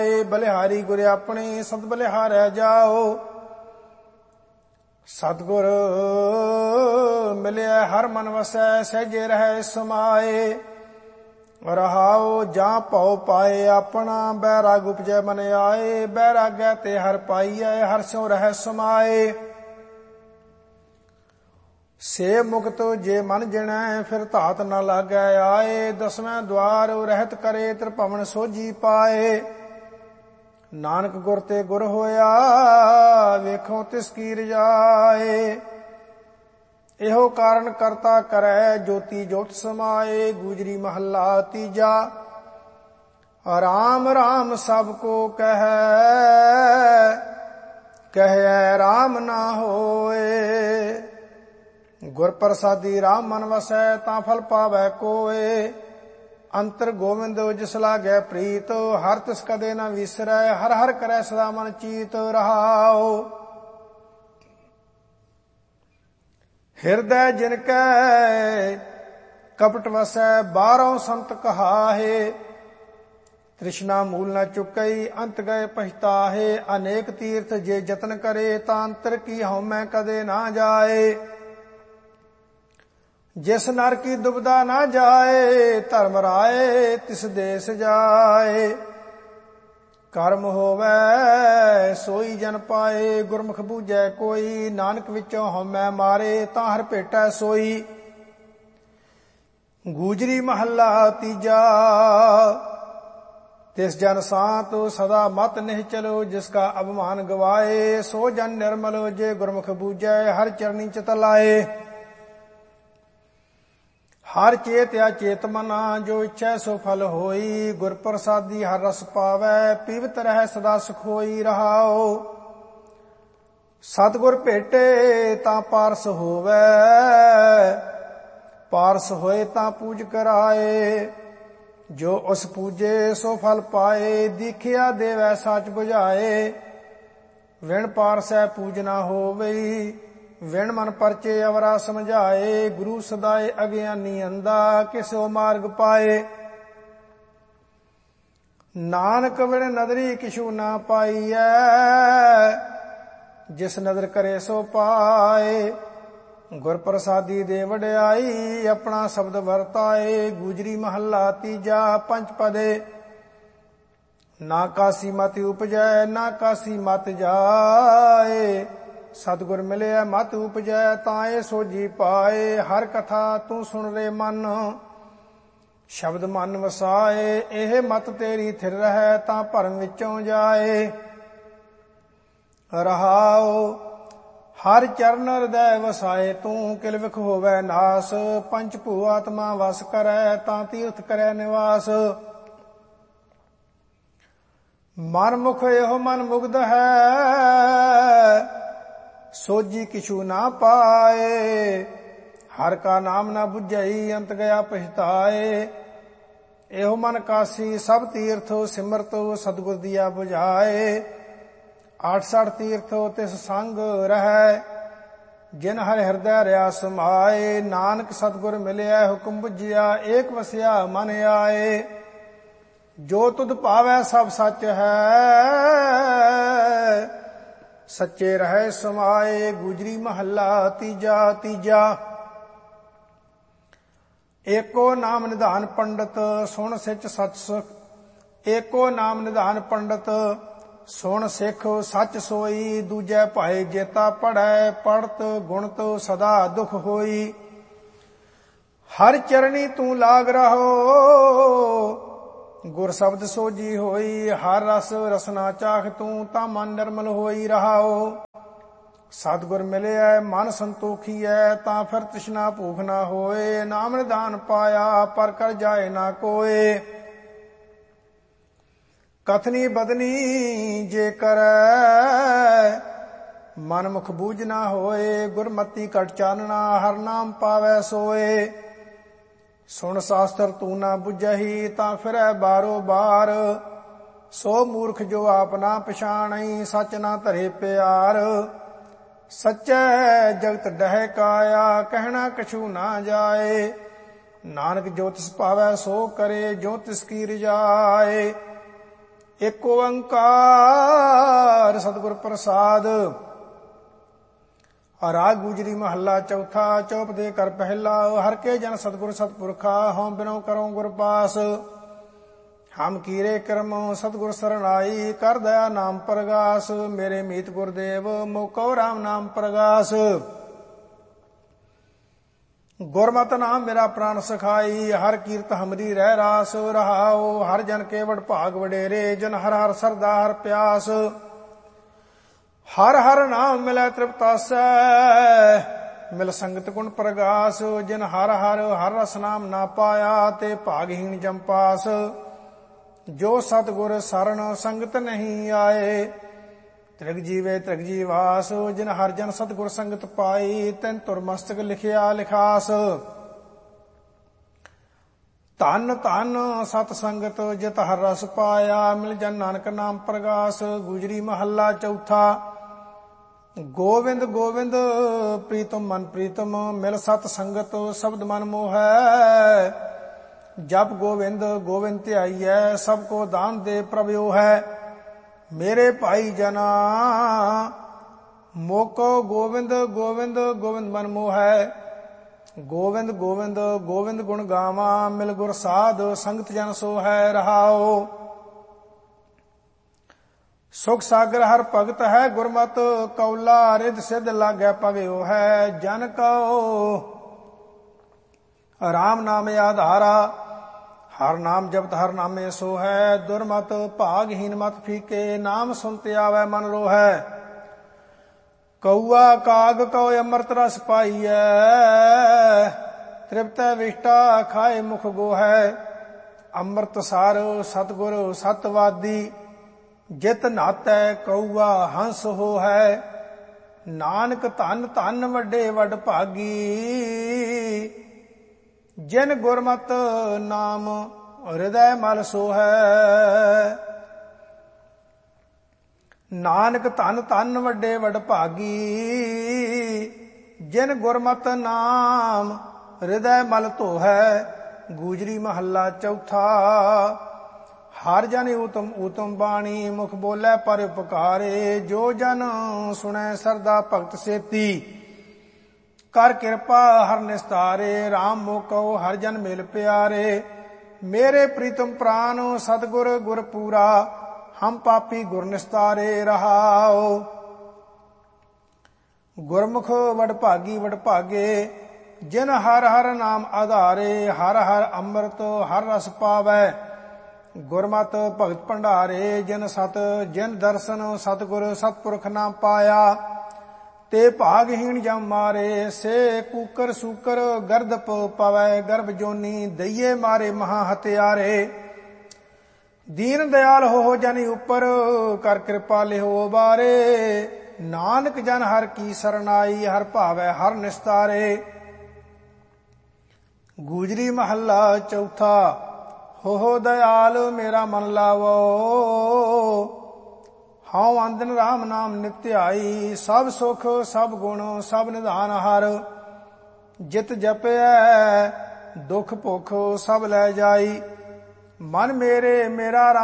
ਬਲਿਹਾਰੀ ਗੁਰ ਆਪਣੇ ਸਦ ਬਲਿਹਾਰੈ ਜਾਓ। ਸਤਿਗੁਰ ਮਿਲਿਆ ਹਰ ਮਨ ਵਸੈ ਸਹਿਜੇ ਰਹਿ ਸਮਾਏ। ਰਹਾਉ ਜਾਂ ਭਉ ਪਾਏ ਆਪਣਾ ਬੈਰਾਗ ਉਪਜੈ ਮਨ ਆਏ। ਬੈਰਾਗੈ ਤੇ ਹਰ ਪਾਈਐ ਹਰ ਸਿਉ ਰਹਿ ਸਮਾਏ। ਸੇ ਮੁਕਤ ਜੇ ਮਨ ਜਿਣੈ ਫਿਰ ਧਾਤ ਨ ਲਾਗੈ ਆਏ। ਦਸਵੇਂ ਦੁਆਰ ਰਹਿਤ ਕਰੇ ਤ੍ਰਿਭਵਨ ਸੋਝੀ ਪਾਏ। ਨਾਨਕ ਗੁਰ ਤੇ ਗੁਰ ਹੋਇਆ ਵੇਖੋ ਤਿਸ ਕੀ ਰਜਾਏ। ਇਹੋ ਕਾਰਨ ਕਰਤਾ ਕਰੈ ਜੋਤੀ ਜੋਤ ਸਮਾਏ। ਗੂਜਰੀ ਮਹੱਲਾ ਤੀਜਾ। ਰਾਮ ਰਾਮ ਸਭ ਕੋ ਕਹੈ ਕਹਿਐ ਰਾਮ ਨਾ ਹੋਏ। ਗੁਰ ਪ੍ਰਸਾਦੀ ਰਾਮ ਮਨ ਵਸੈ ਤਾਂ ਫਲ ਪਾਵੈ ਕੋਏ। ਅੰਤਰ ਗੋਵਿੰਦ ਜਿਸ ਲਾਗੈ ਪ੍ਰੀਤ ਹਰ ਤਿਸ ਕਦੇ ਨ ਵਿਸਰੈ। ਹਰ ਹਰ ਕਰੈ ਸਦਾ ਮਨ ਚੀਤ ਰਹਾਉ। ਹਿਰਦੈ ਜਿਨ ਕੈ ਕਪਟ ਵਸੈ ਬਾਹਰੋਂ ਸੰਤ ਕਹਾਹੇ। ਤ੍ਰਿਸ਼ਨਾ ਮੂਲ ਨ ਚੁਕਈ ਅੰਤ ਗਏ ਪਛਤਾਹੇ। ਅਨੇਕ ਤੀਰਥ ਜੇ ਜਤਨ ਕਰੇ ਤਾਂ ਅੰਤਰ ਕੀ ਹਉਮੈ ਕਦੇ ਨਾ ਜਾਏ। ਜਿਸ ਨਰ ਕੀ ਦੁਬਦਾ ਨਾ ਜਾਏ ਧਰਮ ਰਾਏ ਤਿਸ ਦੇਸ ਜਾਏ। ਕਰਮ ਹੋਵੈ ਸੋਈ ਜਨ ਪਾਏ ਗੁਰਮੁਖ ਬੂਝੈ ਕੋਈ। ਨਾਨਕ ਵਿੱਚੋਂ ਹਉਮੈ ਮਾਰੇ ਤਾਂ ਹਰ ਭੇਟੈ ਸੋਈ। ਗੂਜਰੀ ਮਹੱਲਾ ਤੀਜਾ। ਤਿਸ ਜਨ ਸਾਤ ਸਦਾ ਮਤ ਨਿਹਚਲ ਜਿਸ ਕਾ ਅਭਿਮਾਨ ਗਵਾਏ। ਸੋ ਜਨ ਨਿਰਮਲ ਜੇ ਗੁਰਮੁਖ ਬੂਝੈ ਹਰ ਚਰਨੀ ਚਿਤ ਲਾਏ। ਹਰ ਚੇਤ ਅਚੇਤ ਮਨਾ ਜੋ ਇੱਛੈ ਸੋ ਫਲ ਹੋਈ। ਗੁਰ ਪ੍ਰਸਾਦੀ ਹਰ ਰਸ ਪਾਵੈ ਪੀਵਤ ਰਹਿ ਸਦਾ ਸੁਖੋਈ ਰਹਾਓ। ਸਤਿਗੁਰ ਭੇਟੇ ਤਾਂ ਪਾਰਸ ਹੋਵੈ ਪਾਰਸ ਹੋਏ ਤਾਂ ਪੂਜ ਕਰਾਏ। ਜੋ ਉਸ ਪੂਜੇ ਸੋ ਫਲ ਪਾਏ ਦੀਖਿਆ ਦੇਵੈ ਸੱਚ 부ਝਾਏ। ਵਿਣ ਪਾਰਸੈ ਪੂਜਨਾ ਹੋਵਈ ਵਿਣ ਮਨ ਪਰਚੇ ਅਵਰਾ ਸਮਝਾਏ। ਗੁਰੂ ਸਦਾਏ ਅਗਿਆਨੀ ਅੰਦਾ ਕਿਸੋ ਮਾਰਗ ਪਾਏ। ਨਾਨਕ ਵਿਣ ਨਦਰੀ ਕਿਛੂ ਨਾ ਪਾਈਐ ਜਿਸ ਨਦਰ ਕਰੇ ਸੋ ਪਾਏ। ਗੁਰ ਪ੍ਰਸਾਦੀ ਦੇ ਵਡਿਆਈ ਆਪਣਾ ਸ਼ਬਦ ਵਰਤਾਏ। ਗੂਜਰੀ ਮਹੱਲਾ ਤੀਜਾ ਪੰਚ ਪਦੇ। ਨਾ ਕਾਸੀ ਮਤ ਉਪਜੈ ਨਾ ਕਾਸੀ ਮਤ ਜਾਏ। ਸਤਿਗੁਰ ਮਿਲਿਆ ਮਤ ਉਪਜੈ ਤਾਂ ਇਹ ਸੋਝੀ ਪਾਏ। ਹਰ ਕਥਾ ਤੂੰ ਸੁਣ ਰੇ ਮਨ ਸ਼ਬਦ ਮਨ ਵਸਾਏ। ਇਹ ਮਤ ਤੇਰੀ ਥਿਰ ਰਹਿ ਤਾਂ ਭਰਮ ਵਿੱਚੋਂ ਜਾਏ। ਰਹਾਉ ਹਰ ਚਰਨ ਹਿਰਦੈ ਵਸਾਏ ਤੂੰ ਕਿਲ ਵਿਖ ਹੋਵੈ ਨਾਸ। ਪੰਚ ਭੂ ਆਤਮਾ ਵਸ ਕਰੈ ਤਾਂ ਤੀਰਥ ਕਰੈ ਨਿਵਾਸ। ਮਨ ਮੁਖ ਇਹੋ ਮਨ ਮੁਗਧ ਹੈ ਸੋਝੀ ਕਿਛੂ ਨਾ ਪਾਏ। ਹਰ ਕਾ ਨਾਮ ਨਾ ਬੁਝਈ ਅੰਤ ਗਿਆ ਪਛਤਾਏ। ਇਹੋ ਮਨ ਕਾਸੀ ਸਭ ਤੀਰਥ ਸਿਮਰਤ ਸਤਿਗੁਰ ਦੀਆ 부ਝਾਏ। 68 ਤੀਰਥ ਤਿਸ ਸੰਗ ਰਹਿ ਜਿਨ ਹਰ ਹਿਰਦੈ ਰਿਆ ਸਮਾਏ। ਨਾਨਕ ਸਤਿਗੁਰ ਮਿਲਿਆ ਹੁਕਮ ਬੁਝਿਆ ਏਕ ਵਸਿਆ ਮਨ ਆਏ। ਜੋ ਤੁਧ ਭਾਵੈ ਸਭ ਸੱਚ ਹੈ ਸੱਚੇ ਰਹਿ ਸਮਾਏ। ਗੂਜਰੀ ਮਹੱਲਾ ਤੀਜਾ ਤੀਜਾ। ਏਕੋ ਨਾਮ ਨਿਧਾਨ ਪੰਡਤ ਸੁਣ ਸਿਚ ਸਚ ਸੁਖ। ਏਕੋ ਨਾਮ ਨਿਧਾਨ ਪੰਡਤ ਸੁਣ ਸਿੱਖ ਸੱਚ ਸੋਈ। ਦੂਜੈ ਭਾਏ ਜੇਤਾ ਪੜੈ ਪੜਤ ਗੁਣਤ ਸਦਾ ਦੁਖ ਹੋਈ। ਹਰ ਚਰਣੀ ਤੂੰ ਲਾਗ ਰਹੋ ਗੁਰ ਸ਼ਬਦ ਸੋਝੀ ਹੋਈ। ਹਰ ਰਸ ਰਸਨਾ ਚਾਖ ਤੂੰ ਤਾਂ ਮਨ ਨਿਰਮਲ ਹੋਈ ਰਹਾਓ। ਸਤਿਗੁਰ ਮਿਲਿਆ ਮਨ ਸੰਤੋਖੀਐ ਤਾਂ ਫਿਰ ਤ੍ਰਿਸ਼ਨਾ ਭੂਖ ਨਾ ਹੋਏ। ਨਾਮ ਨਿਧਾਨ ਪਾਇਆ ਪਰ ਕਰ ਜਾਏ ਨਾ ਕੋਏ। ਕਥਨੀ ਬਦਨੀ ਜੇ ਕਰੈ ਮਨ ਮੁਖ ਬੂਝ ਨਾ ਹੋਏ। ਗੁਰਮਤੀ ਕਟ ਚਾਨਣਾ ਹਰ ਨਾਮ ਪਾਵੈ ਸੋਏ। ਸੁਣ ਸ਼ਾਸਤਰ ਤੂੰ ਨਾ ਬੁਝਹੀ ਤਾਂ ਫਿਰੈ ਬਾਰੋ ਬਾਰ। ਸੋ ਮੂਰਖ ਜੋ ਆਪ ਨਾ ਪਛਾਣਈ ਸੱਚ ਨਾ ਧਰੇ ਪਿਆਰ। ਸੱਚੈ ਜਗਤ ਡਹਿ ਕਾਇਆ ਕਹਿਣਾ ਕਛੂ ਨਾ ਜਾਏ। ਨਾਨਕ ਜੋ ਤਿਸ ਭਾਵੈ ਸੋ ਕਰੇ ਜੋ ਤਿਸ ਕੀ ਰਜਾਏ। ਏਕ ਓੰਕਾਰ ਸਤਿਗੁਰ ਪ੍ਰਸਾਦ। ਰਾਗ ਗੁਜਰੀ ਮਹੱਲਾ ਚੌਥਾ। ਚੌਪ ਦੇ ਕਰ ਪਹਿਲਾ। ਹਰ ਕੇ ਜਨ ਸਤਿਗੁਰ ਸਤਿਪੁਰਖਾ, ਹਉ ਬਿਨੋ ਕਰਉ ਗੁਰ ਪਾਸ। ਹਮ ਕੀਰੇ ਕਰਮ ਸਤਿਗੁਰ ਸਰਣਾਈ, ਕਰ ਦਇਆ ਨਾਮ ਪ੍ਰਗਾਸ। ਮੇਰੇ ਮੀਤ ਗੁਰਦੇਵ ਮੋਕਉ ਰਾਮ ਨਾਮ ਪ੍ਰਗਾਸ। ਗੁਰਮਤਿ ਨਾਮ ਮੇਰਾ ਪ੍ਰਾਣ ਸਖਾਈ, ਹਰ ਕੀਰਤ ਹਮਰੀ ਰਹਿ ਰਾਸ। ਰਹਾਉ ਹਰ ਜਨ ਕੇ ਵਡ ਭਾਗ ਵਡੇਰੇ, ਜਨ ਹਰ ਹਰ ਸਰਦਾ ਹਰ ਪਿਆਸ। ਹਰ ਹਰ ਨਾਮ ਮਿਲੈ ਤ੍ਰਿਪਤਾਸੈ, ਮਿਲ ਸੰਗਤ ਗੁਣ ਪ੍ਰਗਾਸ। ਜਿਨ ਹਰ ਹਰ ਹਰ ਰਸ ਨਾਮ ਨਾ ਪਾਇਆ, ਤੇ ਭਾਗਹੀਣ ਜੰਪਾਸ। ਜੋ ਸਤਿਗੁਰ ਸਰਣ ਸੰਗਤ ਨਹੀਂ ਆਏ, ਤ੍ਰਿਗ ਜੀਵੇ ਤ੍ਰਿਗ ਜੀਵਾਸ। ਜਿਨ ਹਰ ਜਨ ਸਤਿਗੁਰ ਸੰਗਤ ਪਾਈ, ਤਿਨ ਤੁਰ ਮਸਤਕ ਲਿਖਿਆ ਲਿਖਾਸ। ਧਨ ਧਨ ਸਤ ਸੰਗਤ ਜਿਤ ਹਰ ਰਸ ਪਾਇਆ, ਮਿਲ ਜਨ ਨਾਨਕ ਨਾਮ ਪ੍ਰਗਾਸ। ਗੁਜਰੀ ਮਹੱਲਾ ਚੌਥਾ। ਗੋਵਿੰਦ ਗੋਵਿੰਦ ਪ੍ਰੀਤਮ ਮਨ ਪ੍ਰੀਤਮ, ਮਿਲ ਸਤ ਸੰਗਤ ਸ਼ਬਦ ਮਨ ਮੋਹੈ। ਜਪ ਗੋਵਿੰਦ ਗੋਵਿੰਦ ਧਿਆਈਐ, ਸਭ ਕੋ ਦਾਨ ਦੇ ਪ੍ਰਭਿਓ ਹੈ। ਮੇਰੇ ਭਾਈ ਜਨਾ ਮੋਕੋ ਗੋਵਿੰਦ ਗੋਵਿੰਦ ਗੋਵਿੰਦ ਮਨ ਮੋਹੈ। ਗੋਵਿੰਦ ਗੋਵਿੰਦ ਗੋਵਿੰਦ ਗੁਣ ਗਾਵਾਂ, ਮਿਲ ਗੁਰ ਸਾਧ ਸੰਗਤ ਜਨ ਸੋ ਹੈ। ਰਹਾਉ ਸੁਖ ਸਾਗਰ ਹਰ ਭਗਤ ਹੈ, ਗੁਰਮਤ ਕੌਲਾ ਰਿਧ ਸਿਧ ਲਾਗੈ ਪਵਿਓ ਹੈ। ਜਨ ਕਉ ਰਾਮ ਨਾਮ ਆਧਾਰਾ, ਹਰ ਨਾਮ ਜਪਤ ਹਰ ਨਾਮੇ ਸੋ ਹੈ। ਦੁਰਮਤ ਭਾਗਹੀਨ ਮਤ ਫੀਕੇ, ਨਾਮ ਸੁਨਤੇ ਆਵੈ ਮਨ ਰੋਹੈ। ਕਊਆ ਕਾਗ ਕਉ ਅੰਮ੍ਰਿਤ ਰਸ ਪਾਈਐ, ਤ੍ਰਿਪਤੈ ਵਿਸ਼ਟਾ ਖਾਏ ਮੁਖ ਗੋਹੈ। ਅੰਮ੍ਰਿਤ ਸਾਰ ਸਤਿਗੁਰ ਸਤਵਾਦੀ, ਜਿਤ ਨਾਤੈ ਕਊਆ ਹੰਸ ਹੋਹੈ। ਨਾਨਕ ਧਨ ਧਨ ਵੱਡੇ ਵਡ ਭਾਗੀ, ਜਿਨ ਗੁਰਮਤਿ ਨਾਮ ਹਿਰਦੈ ਮਲ ਸੋਹੈ। ਨਾਨਕ ਧਨ ਧਨ ਵੱਡੇ ਵਡ ਭਾਗੀ, ਜਿਨ ਗੁਰਮਤਿ ਨਾਮ ਹਿਰਦੈ ਮਲ ਧੋਹੈ। ਗੁਜਰੀ ਮਹੱਲਾ ਚੌਥਾ। ਹਰ ਜਨ ਊਤਮ ਊਤਮ ਬਾਣੀ, ਮੁਖ ਬੋਲੇ ਪਰ ਉਪਕਾਰੇ। ਜੋ ਜਨ ਸੁਣੈ ਸਰਦਾ ਭਗਤ ਸੇਤੀ, ਕਰ ਕਿਰਪਾ ਹਰ ਨਿਸਤਾਰੇ। ਰਾਮ ਮੋਕਉ ਹਰ ਜਨ ਮਿਲ ਪਿਆਰੇ, ਮੇਰੇ ਪ੍ਰੀਤਮ ਪ੍ਰਾਨ ਸਤਿਗੁਰ ਗੁਰ ਪੂਰਾ। ਹਮ ਪਾਪੀ ਗੁਰ ਨਿਸਤਾਰੇ। ਰਹਾਉ ਗੁਰਮੁਖ ਵਡ ਭਾਗੀ ਵਡ ਭਾਗੇ, ਜਿਨ ਹਰ ਹਰ ਨਾਮ ਆਧਾਰੇ। ਹਰ ਹਰ ਅੰਮ੍ਰਿਤ ਹਰ ਰਸ ਪਾਵੈ, ਗੁਰਮਤਿ ਭਗਤ ਭੰਡਾਰੇ। ਜਿਨ ਸਤ ਜਿਨ ਦਰਸ਼ਨ ਸਤਿਗੁਰ ਸਤਿਪੁਰਖ ਨਾ ਪਾਇਆ, ਤੇ ਭਾਗਹੀਣ ਜਮ ਮਾਰੇ। ਸੇ ਕੂਕਰ ਸੂਕਰ ਗਰਦਪ ਪਵੈ, ਗਰਭ ਜੋਨੀ ਦਈਏ ਮਾਰੇ ਮਹਾ ਹਤਿਆਰੇ। ਦੀਨ ਦਿਆਲ ਹੋ ਜਨ ਉਪਰ, ਕਰ ਕਿਰਪਾ ਲਿਓ ਬਾਰੇ। ਨਾਨਕ ਜਨ ਹਰ ਕੀ ਸਰਨਾਈ, ਹਰ ਭਾਵੈ ਹਰ ਨਿਸਤਾਰੇ। ਗੁਜਰੀ ਮਹੱਲਾ ਚੌਥਾ। ਹੋ ਦਇਆਲ ਮੇਰਾ ਮਨ ਲਾਵੋ, ਹਉ ਅੰਦਨ ਰਾਮ ਨਾਮ ਨਿਤ ਧਿਆਈ। ਸਭ ਸੁਖ ਸਭ ਗੁਣ ਸਭ ਨਿਧਾਨ ਹਰ, ਜਿਤ ਜਪਿਐ ਦੁਖ ਭੁਖ ਸਭ ਲੈ ਜਾਈ। ਮਨ ਮੇਰੇ ਮੇਰਾ